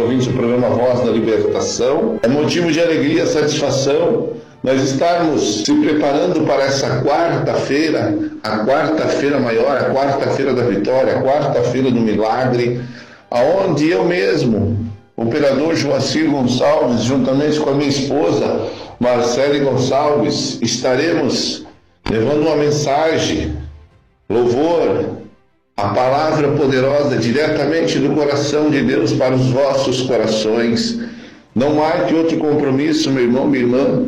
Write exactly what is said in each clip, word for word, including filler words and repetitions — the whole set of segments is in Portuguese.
ouvintes do programa Voz da Libertação. É motivo de alegria e satisfação nós estarmos se preparando para essa quarta-feira, a quarta-feira maior, a quarta-feira da vitória, a quarta-feira do milagre, aonde eu mesmo, o operador Joacir Gonçalves, juntamente com a minha esposa Marcele Gonçalves, estaremos levando uma mensagem, louvor, a palavra poderosa diretamente do coração de Deus para os vossos corações. Não marque outro compromisso, meu irmão, minha irmã.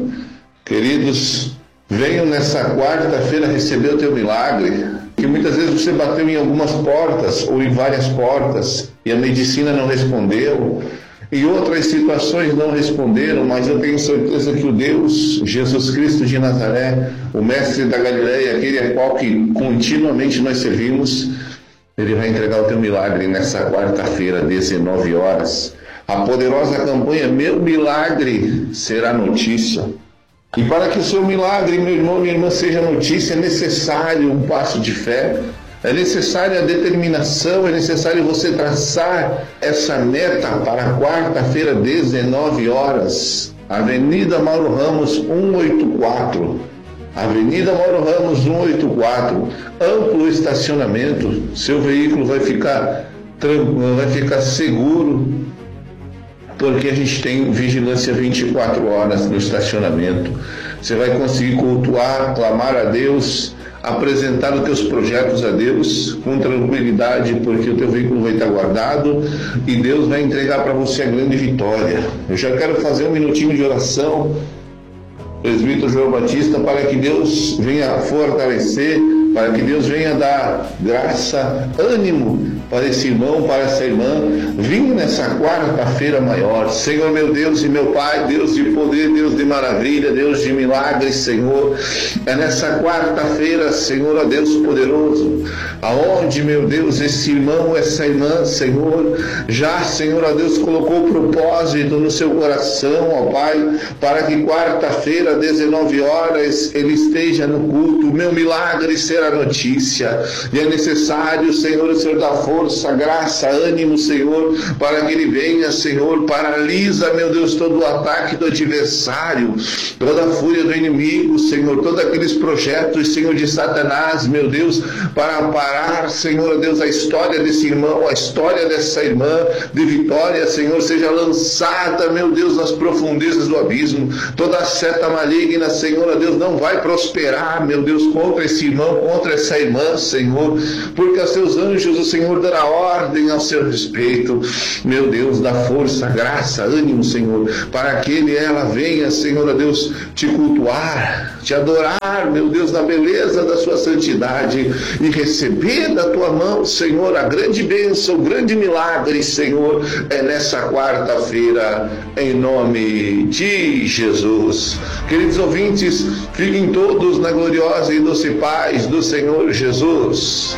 Queridos, venham nessa quarta-feira receber o teu milagre, que muitas vezes você bateu em algumas portas ou em várias portas e a medicina não respondeu, e outras situações não responderam, mas eu tenho certeza que o Deus, Jesus Cristo de Nazaré, o mestre da Galileia, aquele a qual que continuamente nós servimos, ele vai entregar o teu milagre nessa quarta-feira, dezenove horas. A poderosa campanha Meu Milagre Será Notícia. E para que o seu milagre, meu irmão, minha irmã, seja notícia, é necessário um passo de fé, é necessária a determinação, é necessário você traçar essa meta para a quarta-feira, dezenove horas. Avenida Mauro Ramos, cento e oitenta e quatro. Avenida Mauro Ramos, cento e oitenta e quatro. Amplo estacionamento, seu veículo vai ficar tranquilo, vai ficar seguro, porque a gente tem vigilância vinte e quatro horas no estacionamento. Você vai conseguir cultuar, clamar a Deus, apresentar os teus projetos a Deus com tranquilidade, porque o teu veículo vai estar guardado e Deus vai entregar para você a grande vitória. Eu já quero fazer um minutinho de oração, presbítero João Batista, para que Deus venha fortalecer, para que Deus venha dar graça, ânimo para esse irmão, para essa irmã, vim nessa quarta-feira maior. Senhor, meu Deus e meu Pai, Deus de poder, Deus de maravilha, Deus de milagres, Senhor, é nessa quarta-feira, Senhor, ó Deus poderoso, aonde, meu Deus, esse irmão, essa irmã, Senhor, já, Senhor, ó Deus, colocou o propósito no seu coração, ó Pai, para que quarta-feira, dezenove horas, ele esteja no culto. O meu milagre será notícia, e é necessário, Senhor, o Senhor dá força, graça, ânimo, Senhor, para que ele venha, Senhor, paralisa, meu Deus, todo o ataque do adversário, toda a fúria do inimigo, Senhor, todos aqueles projetos, Senhor, de Satanás, meu Deus, para parar, Senhor, Deus, a história desse irmão, a história dessa irmã de vitória, Senhor, seja lançada, meu Deus, nas profundezas do abismo. Toda seta maligna, Senhor, Deus, não vai prosperar, meu Deus, contra esse irmão, contra essa irmã, Senhor, porque aos seus anjos o Senhor dará ordem ao seu respeito. Meu Deus, dá força, graça, ânimo, Senhor, para que ele e ela venha, Senhor, a Deus, te cultuar, te adorar, meu Deus, na beleza da sua santidade e receber da tua mão, Senhor, a grande bênção, o grande milagre, Senhor, é nessa quarta-feira, em nome de Jesus. Queridos ouvintes, fiquem todos na gloriosa e doce paz do Senhor Jesus.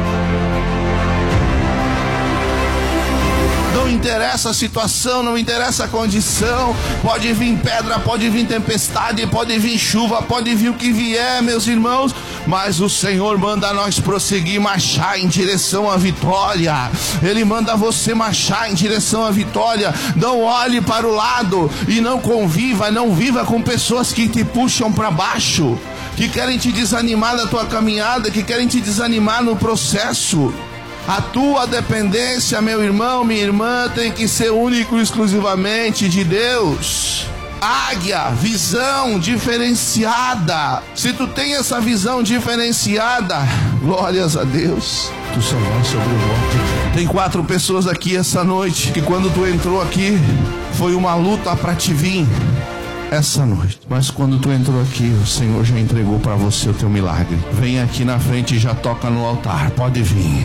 Não interessa a situação, não interessa a condição, pode vir pedra, pode vir tempestade, pode vir chuva, pode vir o que vier, meus irmãos, mas o Senhor manda nós prosseguir, marchar em direção à vitória. Ele manda você marchar em direção à vitória. Não olhe para o lado e não conviva, não viva com pessoas que te puxam para baixo, que querem te desanimar na tua caminhada, que querem te desanimar no processo. A tua dependência, meu irmão, minha irmã, tem que ser único e exclusivamente de Deus. Águia, visão diferenciada. Se tu tem essa visão diferenciada, glórias a Deus, tu só vai sobrevoar. Tem quatro pessoas aqui essa noite que quando tu entrou aqui foi uma luta para te vir essa noite, mas quando tu entrou aqui, o Senhor já entregou para você o teu milagre. Vem aqui na frente e já toca no altar, pode vir.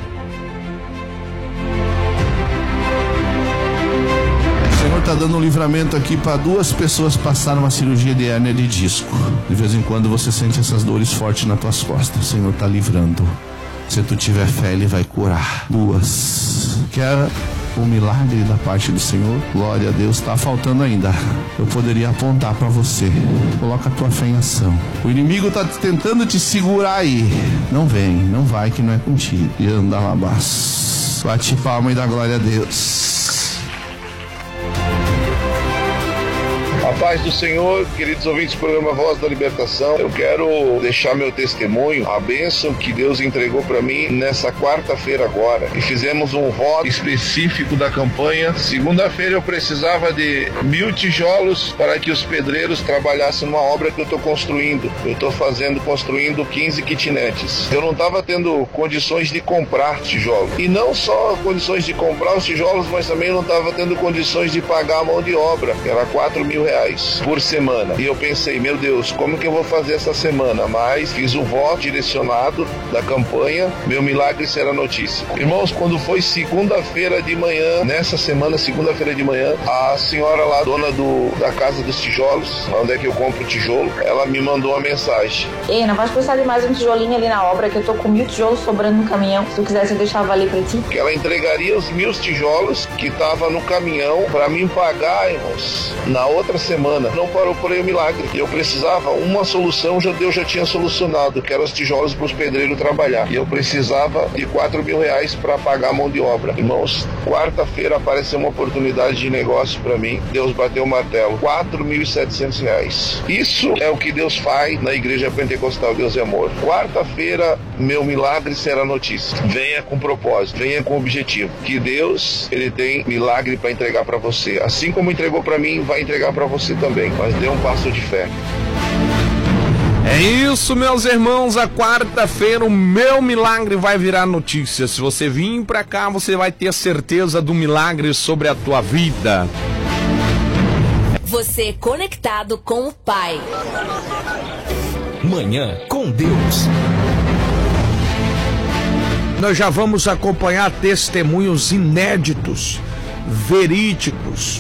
Está dando um livramento aqui para duas pessoas passarem uma cirurgia de hérnia de disco. De vez em quando você sente essas dores fortes nas tuas costas. O Senhor está livrando. Se tu tiver fé, Ele vai curar. Duas. Quer o milagre da parte do Senhor? Glória a Deus. Está faltando ainda. Eu poderia apontar para você. Coloca a tua fé em ação. O inimigo está tentando te segurar aí. Não vem, não vai, que não é contigo. E anda lá, bate palma e dá glória a Deus. A paz do Senhor, queridos ouvintes do programa Voz da Libertação. Eu quero deixar meu testemunho, a bênção que Deus entregou para mim nessa quarta-feira agora. E fizemos um voto específico da campanha. Segunda-feira eu precisava de mil tijolos para que os pedreiros trabalhassem numa obra que eu estou construindo. Eu estou fazendo, construindo quinze kitnets. Eu não estava tendo condições de comprar tijolos. E não só condições de comprar os tijolos, mas também não estava tendo condições de pagar a mão de obra. Era quatro mil reais por semana. E eu pensei, meu Deus, como que eu vou fazer essa semana? Mas fiz um voto direcionado da campanha, meu milagre será notícia. Irmãos, quando foi segunda-feira de manhã, nessa semana, segunda-feira de manhã, a senhora lá, dona do, da Casa dos Tijolos, onde é que eu compro tijolo, ela me mandou uma mensagem. Ei, não vais precisar de mais um tijolinho ali na obra, que eu tô com mil tijolos sobrando no caminhão. Se tu quisesse, eu deixava ali pra ti. Que ela entregaria os mil tijolos que tava no caminhão pra mim pagar, irmãos, na outra semana. Não parou por aí o milagre. Eu precisava, uma solução, já Deus já tinha solucionado, que eram os tijolos para os pedreiros trabalhar. E eu precisava de quatro mil reais para pagar a mão de obra. Irmãos, quarta-feira apareceu uma oportunidade de negócio para mim. Deus bateu o martelo. quatro mil e setecentos reais. Isso é o que Deus faz na Igreja Pentecostal Deus e Amor. Quarta-feira, meu milagre será notícia. Venha com propósito, venha com objetivo. Que Deus, Ele tem milagre para entregar para você. Assim como entregou para mim, vai entregar para você também. Mas dê um passo de fé. É isso, meus irmãos, a quarta-feira o meu milagre vai virar notícia. Se você vir pra cá, você vai ter certeza do milagre sobre a tua vida. Você conectado com o Pai. Manhã com Deus. Nós já vamos acompanhar testemunhos inéditos, verídicos,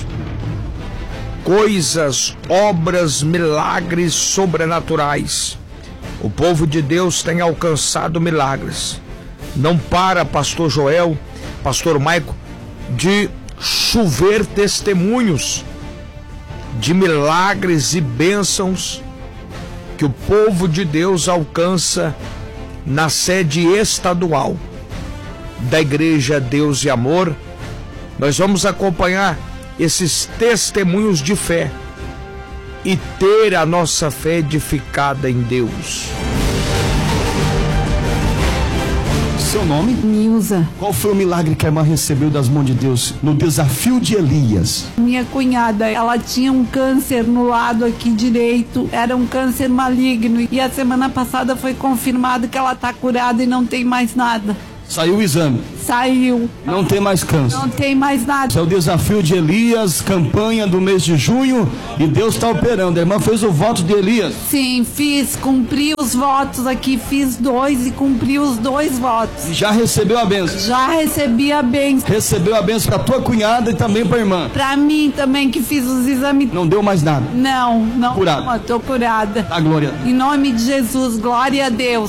coisas, obras, milagres sobrenaturais. O povo de Deus tem alcançado milagres. Não para, pastor Joel, pastor Maico, de chover testemunhos de milagres e bênçãos que o povo de Deus alcança na sede estadual da Igreja Deus e Amor. Nós vamos acompanhar esses testemunhos de fé e ter a nossa fé edificada em Deus. Seu nome? Nilza. Qual foi o milagre que a irmã recebeu das mãos de Deus no desafio de Elias? Minha cunhada, ela tinha um câncer no lado aqui direito, era um câncer maligno, e a semana passada foi confirmado que ela está curada e não tem mais nada. Saiu o exame? Saiu. Não tem mais câncer? Não tem mais nada. Esse é o desafio de Elias, campanha do mês de junho, e Deus está operando. A irmã fez o voto de Elias? Sim, fiz, cumpri os votos aqui, fiz dois e cumpri os dois votos. E já recebeu a bênção? Já recebi a bênção. Recebeu a bênção para tua cunhada e também para a irmã? Para mim também, que fiz os exames. Não deu mais nada? Não, não. Curada? Estou curada. A glória. Em nome de Jesus, glória a Deus.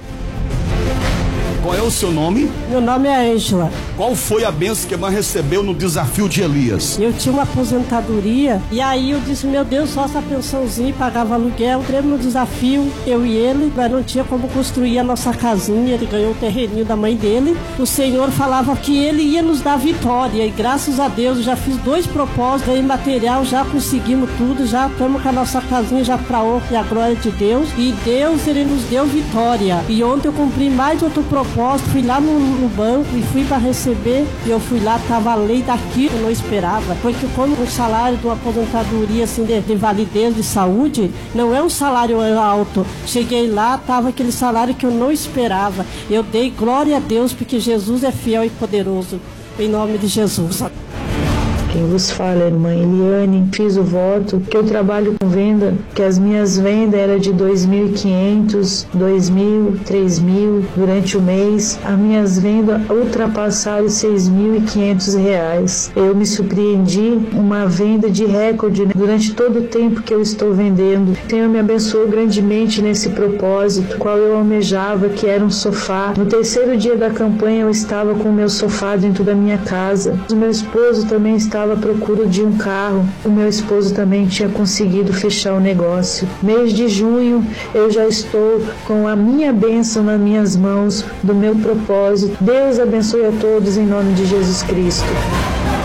Qual é o seu nome? Meu nome é Ângela. Qual foi a bênção que a irmã recebeu no desafio de Elias? Eu tinha uma aposentadoria e aí eu disse, meu Deus, só essa pensãozinha, pagava aluguel. Entrei no desafio, eu e ele, mas não tinha como construir a nossa casinha. Ele ganhou o terreninho da mãe dele. O Senhor falava que ele ia nos dar vitória e graças a Deus eu já fiz dois propósitos, ganhei material, já conseguimos tudo, já estamos com a nossa casinha já para a honra e a glória de Deus. E Deus, Ele nos deu vitória. E ontem eu cumpri mais outro propósito. Fui lá no, no banco e fui para receber, e eu fui lá, tava a lei daquilo que eu não esperava, porque como o salário de uma aposentadoria assim, de, de validez de saúde, não é um salário alto. Cheguei lá, tava aquele salário que eu não esperava. Eu dei glória a Deus, porque Jesus é fiel e poderoso, em nome de Jesus. Quem vos fala é a irmã Eliane. Fiz o voto que eu trabalho com venda, que as minhas vendas eram de dois mil e quinhentos, dois mil, três mil durante o mês. As minhas vendas ultrapassaram seis mil e quinhentos reais. Eu me surpreendi, uma venda de recorde, né, durante todo o tempo que eu estou vendendo. O Senhor me abençoou grandemente nesse propósito, qual eu almejava, que era um sofá. No terceiro dia da campanha eu estava com o meu sofá dentro da minha casa. O meu esposo também estava à procura de um carro. O meu esposo também tinha conseguido fechar o negócio. Mês de junho eu já estou com a minha bênção nas minhas mãos, do meu propósito. Deus abençoe a todos em nome de Jesus Cristo.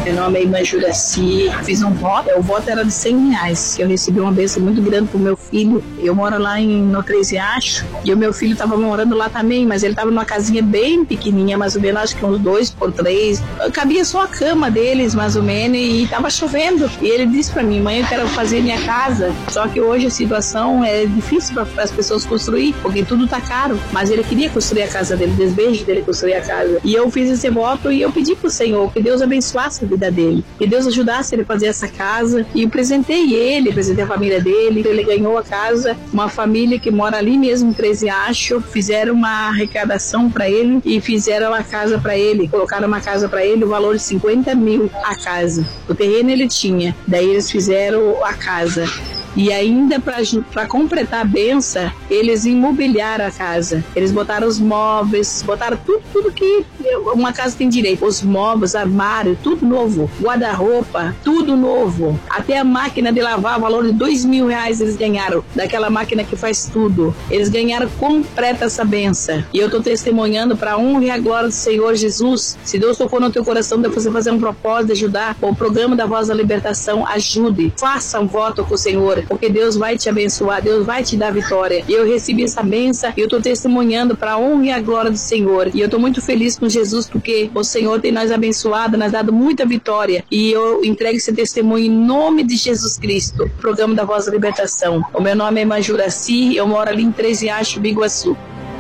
Meu nome é Irmã Juraci. Fiz um voto, o voto era de cem reais, que eu recebi uma bênção muito grande pro meu filho. Eu moro lá em, no Três Riachos, e o meu filho tava morando lá também, mas ele tava numa casinha bem pequenininha, mais ou menos, acho que uns dois por três. Cabia só a cama deles, mais ou menos, e tava chovendo. E ele disse pra mim, mãe, eu quero fazer minha casa. Só que hoje a situação é difícil para as pessoas construir, porque tudo tá caro. Mas ele queria construir a casa dele, o desejo dele construir a casa. E eu fiz esse voto e eu pedi pro Senhor que Deus abençoasse a vida dele, que Deus ajudasse ele a fazer essa casa. E eu presentei ele, presentei a família dele. Ele ganhou a casa, uma família que mora ali mesmo em Três Riachos, fizeram uma arrecadação para ele e fizeram a casa para ele, colocaram uma casa para ele, o valor de cinquenta mil a casa. O terreno ele tinha, daí eles fizeram a casa. E ainda para completar a benção, eles imobiliaram a casa. Eles botaram os móveis, botaram tudo, tudo que uma casa tem direito. Os móveis, armário, tudo novo. Guarda-roupa, tudo novo. Até a máquina de lavar, valor de dois mil reais eles ganharam. Daquela máquina que faz tudo. Eles ganharam completa essa benção. E eu estou testemunhando para a honra e a glória do Senhor Jesus. Se Deus tocou no teu coração de você fazer um propósito de ajudar o programa da Voz da Libertação, ajude. Faça um voto com o Senhor, porque Deus vai te abençoar, Deus vai te dar vitória. E eu recebi essa benção e eu estou testemunhando para a honra e a glória do Senhor. E eu estou muito feliz com Jesus, porque o Senhor tem nos abençoado, nos dado muita vitória. E eu entrego esse testemunho em nome de Jesus Cristo. Programa da Voz da Libertação. O meu nome é Irmã Juraci, eu moro ali em Três Riachos, Biguaçu.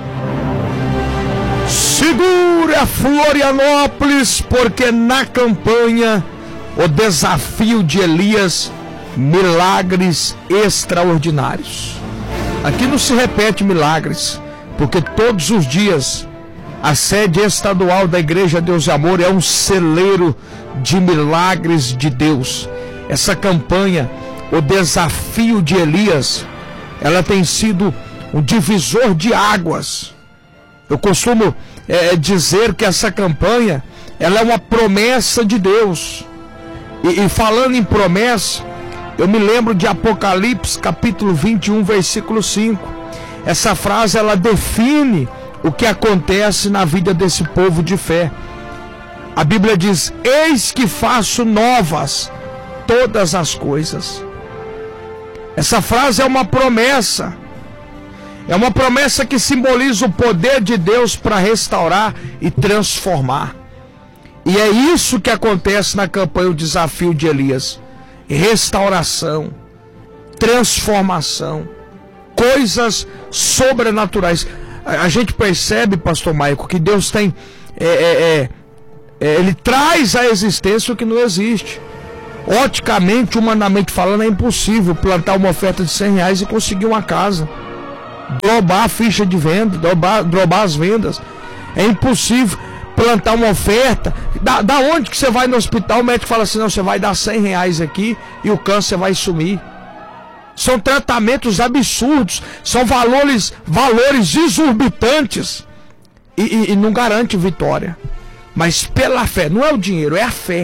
Segure a Florianópolis, porque na campanha o desafio de Elias, milagres extraordinários. Aqui não se repete milagres, porque todos os dias a sede estadual da Igreja Deus e Amor é um celeiro de milagres de Deus. Essa campanha, o desafio de Elias, ela tem sido um divisor de águas. Eu costumo é, dizer que essa campanha, ela é uma promessa de Deus. E, e falando em promessa, eu me lembro de Apocalipse, capítulo vinte e um, versículo cinco. Essa frase, ela define o que acontece na vida desse povo de fé. A Bíblia diz: eis que faço novas todas as coisas. Essa frase é uma promessa. É uma promessa que simboliza o poder de Deus para restaurar e transformar. E é isso que acontece na campanha O Desafio de Elias. Restauração, transformação, coisas sobrenaturais. A gente percebe, pastor Maico, que Deus tem é, é, é, Ele traz à existência o que não existe. Oticamente, humanamente falando, é impossível plantar uma oferta de cem reais e conseguir uma casa, drobar a ficha de venda, drobar, drobar as vendas. É impossível plantar uma oferta. Da, da onde que você vai no hospital, o médico fala assim: não, você vai dar cem reais aqui e o câncer vai sumir. São tratamentos absurdos, são valores, valores exorbitantes e, e, e não garante vitória. Mas pela fé, não é o dinheiro, é a fé.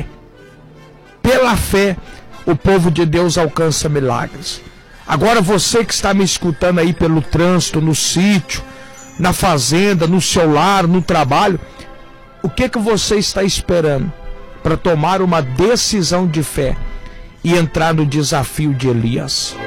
Pela fé, o povo de Deus alcança milagres. Agora você que está me escutando aí pelo trânsito, no sítio, na fazenda, no seu lar, no trabalho, o que que você está esperando para tomar uma decisão de fé e entrar no desafio de Elias?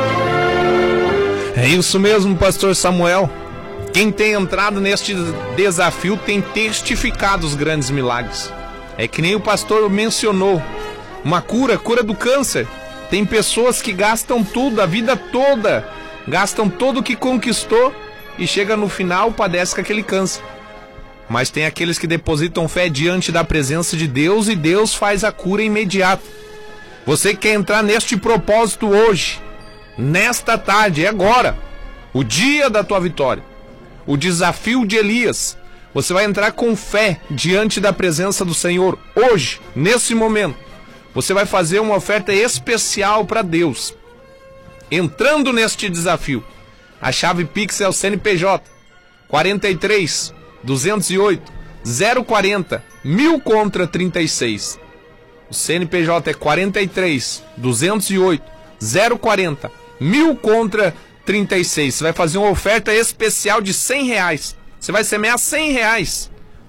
É isso mesmo, pastor Samuel. Quem tem entrado neste desafio tem testificado os grandes milagres. É que nem o pastor mencionou, uma cura, cura do câncer. Tem pessoas que gastam tudo, a vida toda, gastam todo o que conquistou e chega no final, padece com aquele câncer. Mas tem aqueles que depositam fé diante da presença de Deus e Deus faz a cura imediata. Você quer entrar neste propósito hoje, nesta tarde, é agora, o dia da tua vitória, o desafio de Elias. Você vai entrar com fé diante da presença do Senhor hoje, nesse momento. Você vai fazer uma oferta especial para Deus. Entrando neste desafio, a chave Pix é o C N P J quarenta e três, duzentos e oito, zero quarenta, mil contra trinta e seis. O C N P J é quarenta e três, duzentos e oito, zero quarenta, mil contra trinta e seis. Você vai fazer uma oferta especial de cem reais. Você vai semear cem reais.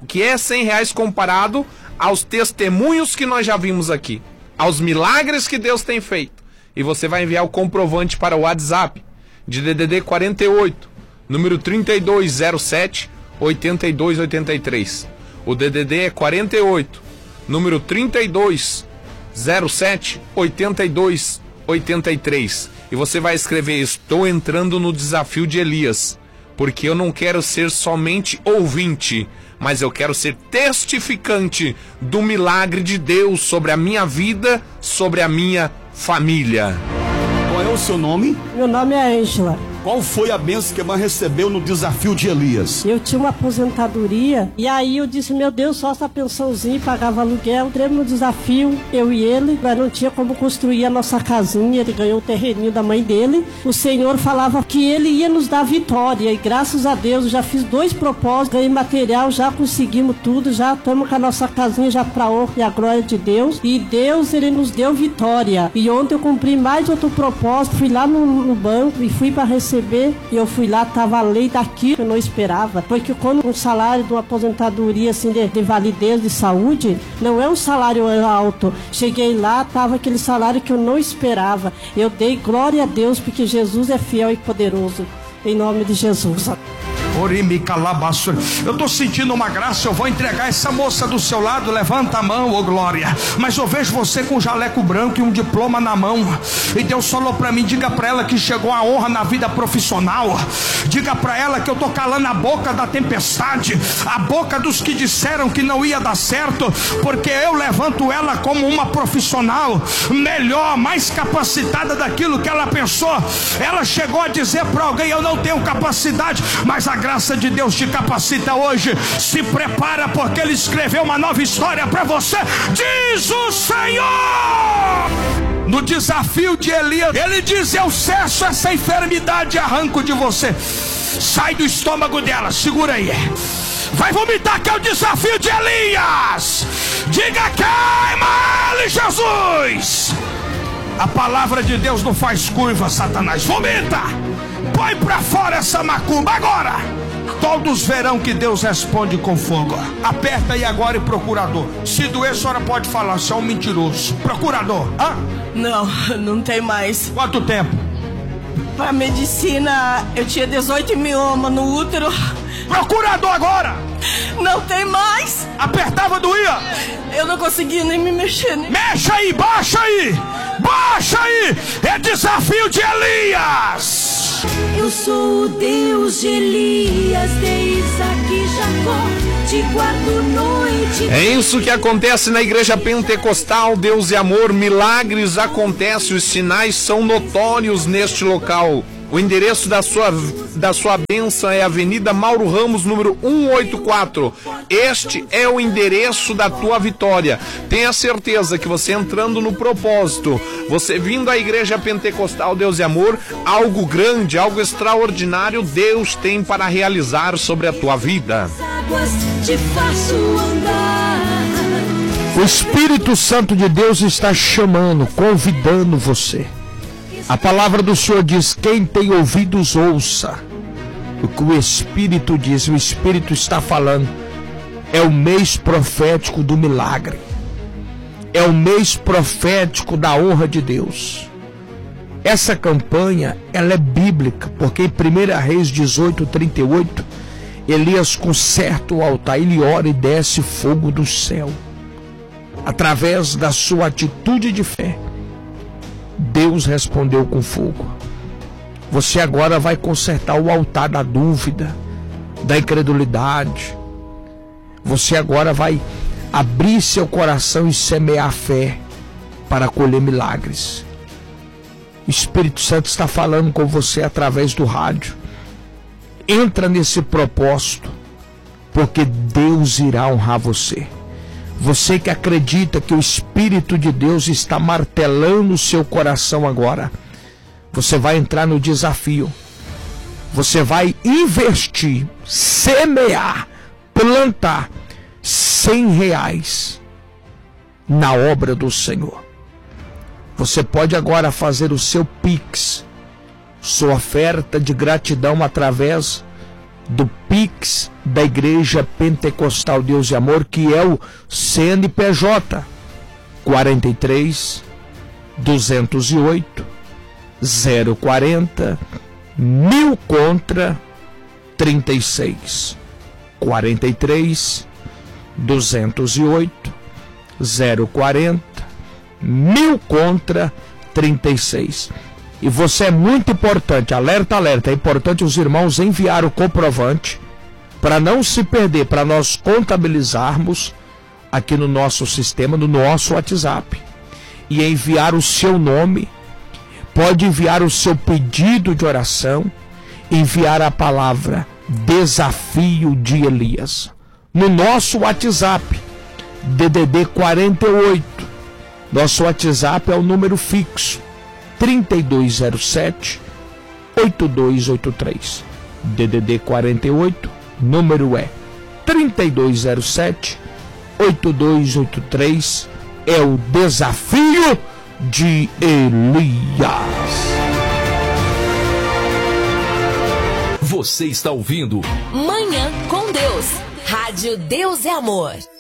O que é cem reais comparado aos testemunhos que nós já vimos aqui, aos milagres que Deus tem feito? E você vai enviar o comprovante para o WhatsApp de D D D quarenta e oito, número trinta e dois zero sete, oitenta e dois oitenta e três. O D D D é quarenta e oito, número trinta e dois zero sete, oitenta e dois oitenta e três. E você vai escrever: estou entrando no desafio de Elias, porque eu não quero ser somente ouvinte, mas eu quero ser testificante do milagre de Deus sobre a minha vida, sobre a minha família. Qual é o seu nome? Meu nome é Ângela. Qual foi a bênção que a irmã recebeu no desafio de Elias? Eu tinha uma aposentadoria e aí eu disse, meu Deus, só essa pensãozinha, pagava aluguel, entramos no desafio, eu e ele, mas não tinha como construir a nossa casinha, ele ganhou o terreninho da mãe dele. O Senhor falava que ele ia nos dar vitória e graças a Deus eu já fiz dois propósitos, ganhei material, já conseguimos tudo, já estamos com a nossa casinha já para a honra e a glória de Deus, e Deus, ele nos deu vitória. E ontem eu cumpri mais outro propósito, fui lá no, no banco e fui para receber. E eu fui lá, tava a lei daqui que eu não esperava, porque quando um salário de uma aposentadoria assim de, de validez de saúde não é um salário alto, cheguei lá, tava aquele salário que eu não esperava. Eu dei glória a Deus porque Jesus é fiel e poderoso, em nome de Jesus. Eu tô sentindo uma graça, eu vou entregar essa moça do seu lado, levanta a mão, ô glória. Mas eu vejo você com um jaleco branco e um diploma na mão, e Deus falou pra mim, diga pra ela que chegou a honra na vida profissional, diga pra ela que eu tô calando a boca da tempestade, a boca dos que disseram que não ia dar certo, porque eu levanto ela como uma profissional melhor, mais capacitada daquilo que ela pensou. Ela chegou a dizer pra alguém, eu não tenho capacidade, mas a graça de Deus te capacita hoje. Se prepara, porque Ele escreveu uma nova história para você, diz o Senhor. No desafio de Elias, Ele diz, eu cesso essa enfermidade e arranco de você. Sai do estômago dela, segura aí. Vai vomitar, que é o desafio de Elias. Diga, queima ele, Jesus. A palavra de Deus não faz curva, Satanás. Vomita. Põe pra fora essa macumba agora. Todos verão que Deus responde com fogo. Aperta aí agora, e procurador. Se doer, a senhora pode falar, você é um mentiroso. Procurador, hã? Não, não tem mais. Quanto tempo? Pra medicina, eu tinha dezoito miomas no útero. Procurador agora! Não tem mais. Apertava, doía? Eu não conseguia nem me mexer. Nem... Mexa aí, baixa aí! Baixa aí! É desafio de Elias! Eu sou o Deus de Elias, de Isaac e Jacó, te guardo noite. É isso que acontece na Igreja Pentecostal Deus e Amor. Milagres acontecem, os sinais são notórios neste local. O endereço da sua, da sua bênção é Avenida Mauro Ramos, número cento e oitenta e quatro. Este é o endereço da tua vitória. Tenha certeza que você entrando no propósito, você vindo à Igreja Pentecostal Deus e Amor, algo grande, algo extraordinário Deus tem para realizar sobre a tua vida. O Espírito Santo de Deus está chamando, convidando você. A palavra do Senhor diz, quem tem ouvidos ouça o que o Espírito diz. O Espírito está falando. É o mês profético do milagre, é o mês profético da honra de Deus. Essa campanha, ela é bíblica, porque em primeira Reis dezoito, trinta e oito, Elias conserta o altar, ele ora e desce fogo do céu. Através da sua atitude de fé, Deus respondeu com fogo. Você agora vai consertar o altar da dúvida, da incredulidade. Você agora vai abrir seu coração e semear fé para colher milagres. O Espírito Santo está falando com você através do rádio. Entra nesse propósito, porque Deus irá honrar você. Você que acredita que o Espírito de Deus está martelando o seu coração agora, você vai entrar no desafio. Você vai investir, semear, plantar cem reais na obra do Senhor. Você pode agora fazer o seu Pix, sua oferta de gratidão através do Pix. Pix da Igreja Pentecostal Deus e Amor, que é o C N P J quarenta e três, duzentos e oito, zero quarenta, mil contra trinta e seis. quarenta e três, duzentos e oito, zero quarenta, mil contra trinta e seis. E você é muito importante, alerta, alerta, é importante os irmãos enviar o comprovante para não se perder, para nós contabilizarmos aqui no nosso sistema, no nosso WhatsApp, e enviar o seu nome. Pode enviar o seu pedido de oração, enviar a palavra Desafio de Elias no nosso WhatsApp, D D D quarenta e oito. Nosso WhatsApp é o número fixo trinta e dois zero sete, oito dois oito três. D D D quarenta e oito, número é trinta e dois zero sete, oito dois oito três. É o Desafio de Elias. Você está ouvindo Manhã com Deus. Rádio Deus é Amor.